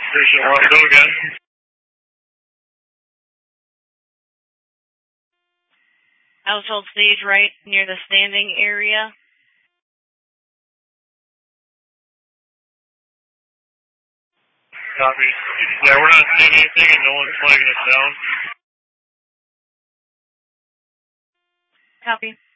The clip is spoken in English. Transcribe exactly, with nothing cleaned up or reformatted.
Station one, go again. Household stage right near the standing area. Copy. Yeah, we're not seeing anything and no one's flagging us down. Copy.